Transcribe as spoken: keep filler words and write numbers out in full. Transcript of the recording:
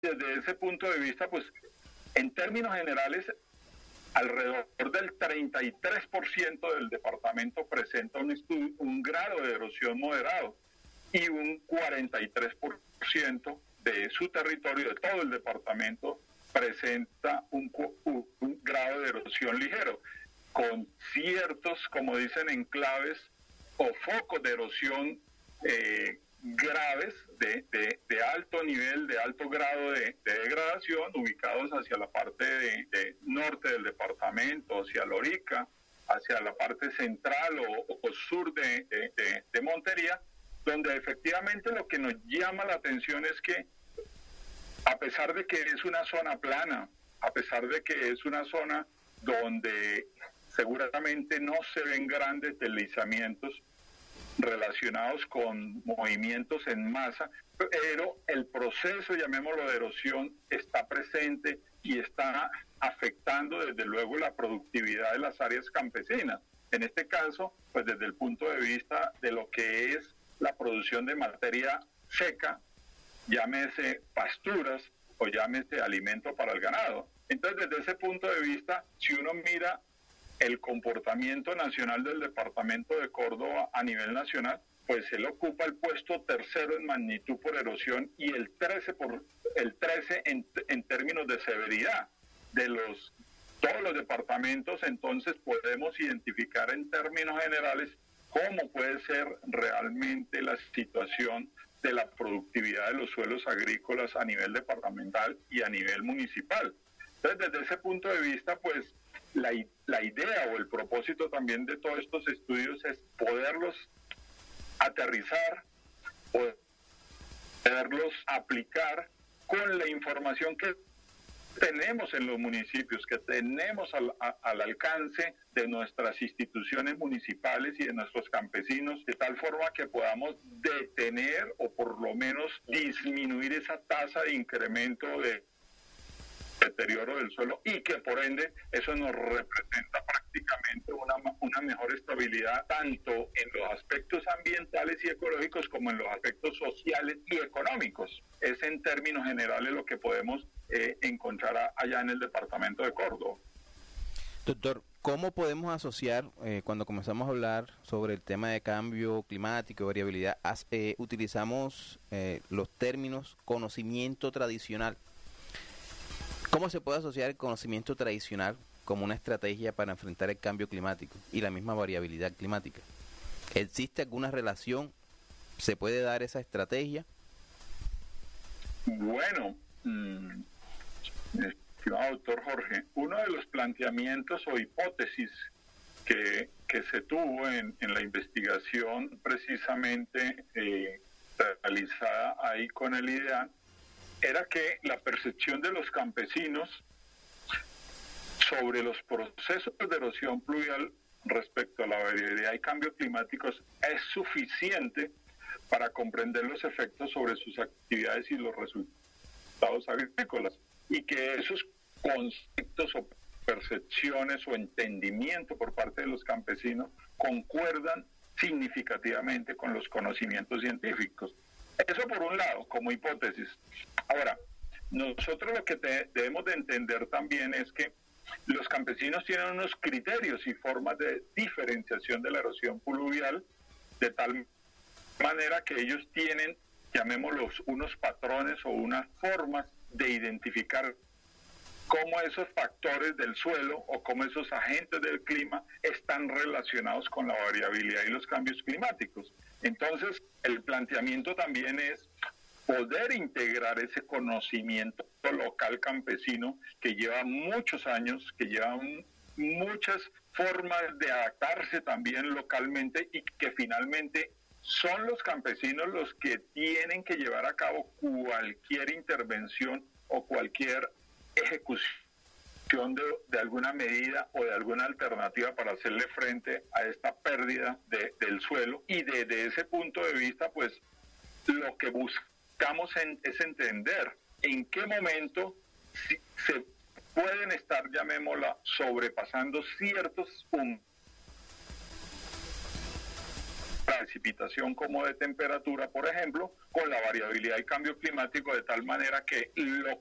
desde ese punto de vista, pues en términos generales, alrededor del treinta y tres por ciento del departamento presenta un, estudio, un grado de erosión moderado y un cuarenta y tres por ciento de su territorio, de todo el departamento, presenta un, un, un grado de erosión ligero, con ciertos, como dicen, enclaves o focos de erosión eh, graves de, de, de alto nivel, de alto grado de, de degradación, ubicados hacia la parte de, de norte del departamento, hacia Lorica, hacia la parte central o, o sur de, de, de, de Montería, donde efectivamente lo que nos llama la atención es que, a pesar de que es una zona plana, a pesar de que es una zona donde seguramente no se ven grandes deslizamientos relacionados con movimientos en masa, pero el proceso, llamémoslo, de erosión está presente y está afectando desde luego la productividad de las áreas campesinas. En este caso, pues desde el punto de vista de lo que es la producción de materia seca, llámese pasturas o llámese alimento para el ganado. Entonces, desde ese punto de vista, si uno mira el comportamiento nacional del departamento de Córdoba a nivel nacional, pues él ocupa el puesto tercero en magnitud por erosión y el trece por el trece en, en términos de severidad de los todos los departamentos. Entonces podemos identificar en términos generales cómo puede ser realmente la situación de la productividad de los suelos agrícolas a nivel departamental y a nivel municipal. Entonces, desde ese punto de vista, pues La, la idea o el propósito también de todos estos estudios es poderlos aterrizar, poderlos aplicar con la información que tenemos en los municipios, que tenemos al, a, al alcance de nuestras instituciones municipales y de nuestros campesinos, de tal forma que podamos detener o por lo menos disminuir esa tasa de incremento de deterioro del suelo y que por ende eso nos representa prácticamente una, una mejor estabilidad tanto en los aspectos ambientales y ecológicos como en los aspectos sociales y económicos. Es en términos generales lo que podemos eh, encontrar a, allá en el departamento de Córdoba. Doctor, ¿cómo podemos asociar, eh, cuando comenzamos a hablar sobre el tema de cambio climático y variabilidad, as, eh, utilizamos eh, los términos conocimiento tradicional? ¿Cómo se puede asociar el conocimiento tradicional como una estrategia para enfrentar el cambio climático y la misma variabilidad climática? ¿Existe alguna relación? ¿Se puede dar esa estrategia? Bueno, mmm, estimado doctor Jorge, uno de los planteamientos o hipótesis que, que se tuvo en, en la investigación precisamente eh, realizada ahí con el IDEAN era que la percepción de los campesinos sobre los procesos de erosión pluvial respecto a la variabilidad y cambios climáticos es suficiente para comprender los efectos sobre sus actividades y los resultados agrícolas, y que esos conceptos o percepciones o entendimiento por parte de los campesinos concuerdan significativamente con los conocimientos científicos. Eso por un lado, como hipótesis. Ahora, nosotros lo que te, debemos de entender también es que los campesinos tienen unos criterios y formas de diferenciación de la erosión pluvial, de tal manera que ellos tienen, llamémoslos, unos patrones o unas formas de identificar cómo esos factores del suelo o cómo esos agentes del clima están relacionados con la variabilidad y los cambios climáticos. Entonces, el planteamiento también es poder integrar ese conocimiento local campesino que lleva muchos años, que lleva muchas formas de adaptarse también localmente y que finalmente son los campesinos los que tienen que llevar a cabo cualquier intervención o cualquier ejecución de, de alguna medida o de alguna alternativa para hacerle frente a esta pérdida de, del suelo. Y desde ese punto de vista, pues lo que buscamos en, es entender en qué momento si, se pueden estar, llamémosla, sobrepasando ciertos umbrales precipitación como de temperatura, por ejemplo, con la variabilidad del cambio climático, de tal manera que lo